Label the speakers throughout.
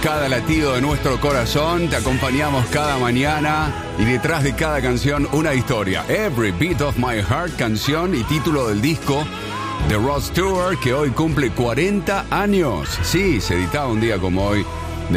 Speaker 1: cada latido de nuestro corazón, te acompañamos cada mañana y detrás de cada canción una historia. Every Beat of My Heart, canción y título del disco de Rod Stewart, que hoy cumple 40 años. Sí, se editaba un día como hoy de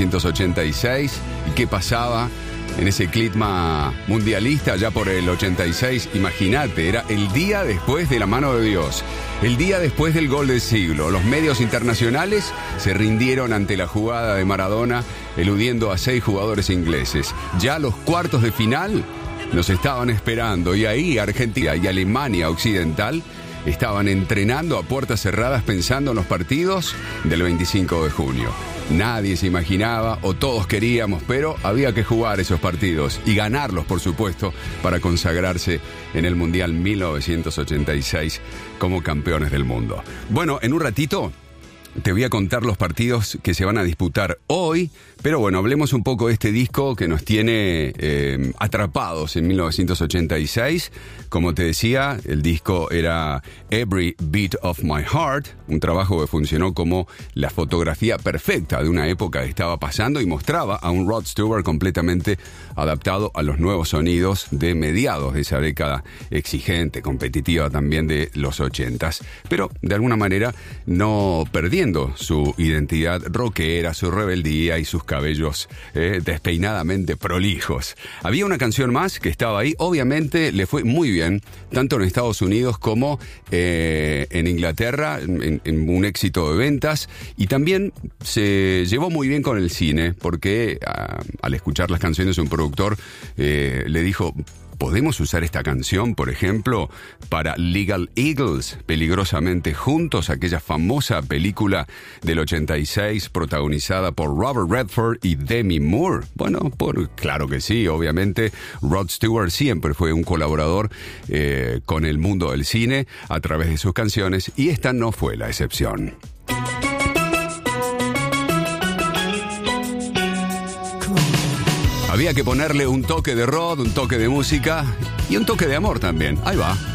Speaker 1: 1986. ¿Y qué pasaba en ese clima mundialista ya por el 86? Imagínate, era el día después de la mano de Dios, el día después del gol del siglo. Los medios internacionales se rindieron ante la jugada de Maradona, eludiendo a 6 jugadores ingleses. Ya los cuartos de final nos estaban esperando, y ahí Argentina y Alemania Occidental estaban entrenando a puertas cerradas pensando en los partidos del 25 de junio. Nadie se imaginaba, o todos queríamos, pero había que jugar esos partidos y ganarlos, por supuesto, para consagrarse en el Mundial 1986 como campeones del mundo. Bueno, en un ratito te voy a contar los partidos que se van a disputar hoy, pero bueno, hablemos un poco de este disco que nos tiene atrapados en 1986. Como te decía, el disco era Every Beat of My Heart, un trabajo que funcionó como la fotografía perfecta de una época que estaba pasando y mostraba a un Rod Stewart completamente adaptado a los nuevos sonidos de mediados de esa década exigente, competitiva también de los 80s, pero de alguna manera no perdiendo su identidad rockera, su rebeldía y sus cabellos despeinadamente prolijos. Había una canción más que estaba ahí, obviamente le fue muy bien, tanto en Estados Unidos como en Inglaterra, en un éxito de ventas, y también se llevó muy bien con el cine, porque al escuchar las canciones un productor le dijo: ¿podemos usar esta canción, por ejemplo, para Legal Eagles, Peligrosamente Juntos, aquella famosa película del 86 protagonizada por Robert Redford y Demi Moore? Bueno, claro que sí, obviamente. Rod Stewart siempre fue un colaborador con el mundo del cine a través de sus canciones, y esta no fue la excepción. Había que ponerle un toque de Rod, un toque de música y un toque de amor también. Ahí va.